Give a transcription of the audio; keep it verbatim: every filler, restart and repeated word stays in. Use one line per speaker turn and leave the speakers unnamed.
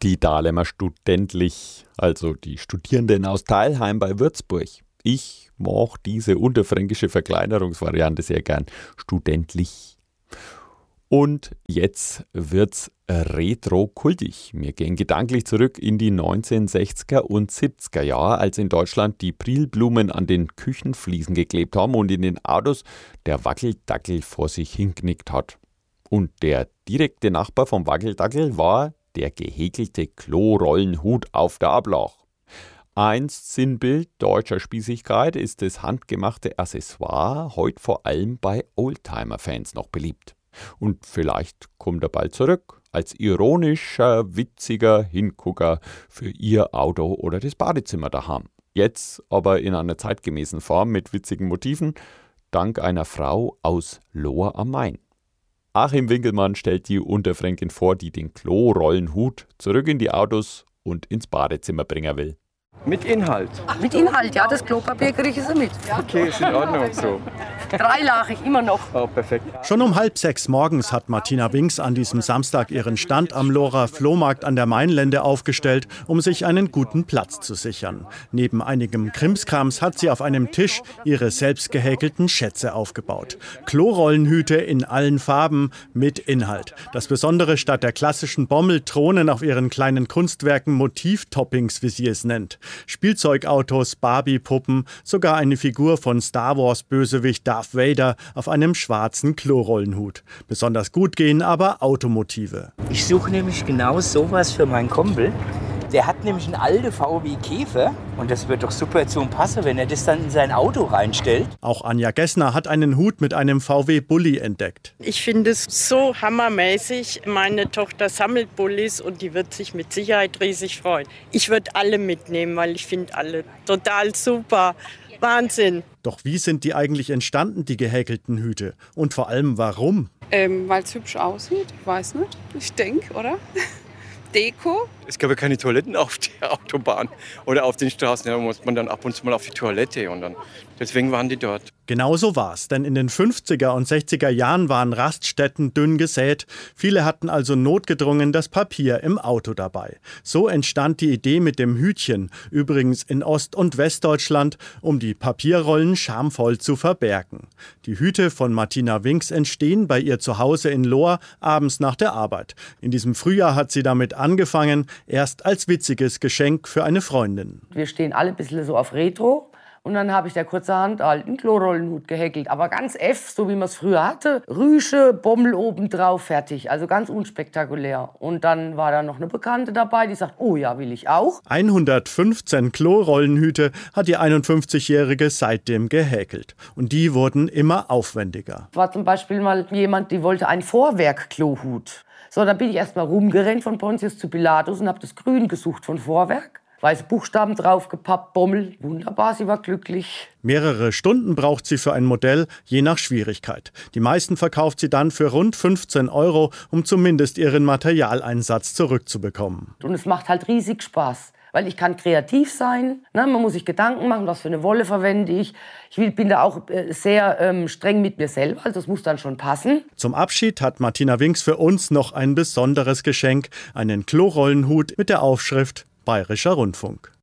Die Dahlemer Studentlich, also die Studierenden aus Teilheim bei Würzburg. Ich mag diese unterfränkische Verkleinerungsvariante sehr gern. Studentlich. Und jetzt wird's retro-kultig. Wir gehen gedanklich zurück in die neunzehnhundertsechziger und siebziger Jahre, als in Deutschland die Prilblumen an den Küchenfliesen geklebt haben und in den Autos der Wackeldackel vor sich hinknickt hat. Und der direkte Nachbar vom Wackeldackel war der gehäkelte Klorollenhut auf der Ablage. Einst Sinnbild deutscher Spießigkeit ist das handgemachte Accessoire heute vor allem bei Oldtimer-Fans noch beliebt. Und vielleicht kommt er bald zurück als ironischer, witziger Hingucker für Ihr Auto oder das Badezimmer daheim. Jetzt aber in einer zeitgemäßen Form mit witzigen Motiven, dank einer Frau aus Lohr am Main. Achim Winkelmann stellt die Unterfränkin vor, die den Klorollenhut zurück in die Autos und ins Badezimmer bringen will.
Mit Inhalt?
Ach, mit Inhalt, ja, das Klopapier kriege ich so mit.
Okay, ist in Ordnung so.
Dreilagig, immer noch.
Oh, perfekt.
Schon um halb sechs morgens hat Martina Winks an diesem Samstag ihren Stand am Lohrer Flohmarkt an der Mainlände aufgestellt, um sich einen guten Platz zu sichern. Neben einigem Krimskrams hat sie auf einem Tisch ihre selbst gehäkelten Schätze aufgebaut. Klorollenhüte in allen Farben mit Inhalt. Das Besondere, statt der klassischen Bommel thronen auf ihren kleinen Kunstwerken Motivtoppings, wie sie es nennt. Spielzeugautos, Barbie-Puppen, sogar eine Figur von Star Wars-Bösewicht Darth Vader auf einem schwarzen Klorollenhut. Besonders gut gehen aber Automotive.
Ich suche nämlich genau sowas für meinen Kumpel. Der hat nämlich einen alten V W Käfer und das wird doch super zu ihm passen, wenn er das dann in sein Auto reinstellt.
Auch Anja Gessner hat einen Hut mit einem V W Bulli entdeckt.
Ich finde es so hammermäßig. Meine Tochter sammelt Bullis und die wird sich mit Sicherheit riesig freuen. Ich würde alle mitnehmen, weil ich finde alle total super. Wahnsinn.
Doch wie sind die eigentlich entstanden, die gehäkelten Hüte? Und vor allem warum?
Ähm, weil es hübsch aussieht, ich weiß nicht. Ich denke, oder? Deko.
Es gab ja keine Toiletten auf der Autobahn oder auf den Straßen. Da muss man dann ab und zu mal auf die Toilette und dann deswegen waren die dort.
Genau so war's, denn in den fünfziger und sechziger Jahren waren Raststätten dünn gesät. Viele hatten also notgedrungen das Papier im Auto dabei. So entstand die Idee mit dem Hütchen, übrigens in Ost- und Westdeutschland, um die Papierrollen schamvoll zu verbergen. Die Hüte von Martina Winks entstehen bei ihr zu Hause in Lohr abends nach der Arbeit. In diesem Frühjahr hat sie damit angefangen, erst als witziges Geschenk für eine Freundin.
Wir stehen alle ein bisschen so auf Retro. Und dann habe ich der kurzerhand alten Klorollenhut gehäkelt. Aber ganz F, so wie man es früher hatte. Rüsche, Bommel obendrauf, fertig. Also ganz unspektakulär. Und dann war da noch eine Bekannte dabei, die sagt, oh ja, will ich auch.
hundertfünfzehn Klorollenhüte hat die einundfünfzigjährige seitdem gehäkelt. Und die wurden immer aufwendiger.
War zum Beispiel mal jemand, die wollte einen Vorwerk-Klohut. So, dann bin ich erst mal rumgerannt von Pontius zu Pilatus und habe das Grün gesucht von Vorwerk. Weiße Buchstaben draufgepappt, Bommel. Wunderbar, sie war glücklich.
Mehrere Stunden braucht sie für ein Modell, je nach Schwierigkeit. Die meisten verkauft sie dann für rund fünfzehn Euro, um zumindest ihren Materialeinsatz zurückzubekommen.
Und es macht halt riesig Spaß. Weil ich kann kreativ sein, ne? Man muss sich Gedanken machen, was für eine Wolle verwende ich. Ich bin da auch äh, sehr ähm, streng mit mir selber, also das muss dann schon passen.
Zum Abschied hat Martina Winks für uns noch ein besonderes Geschenk, einen Klorollenhut mit der Aufschrift Bayerischer Rundfunk.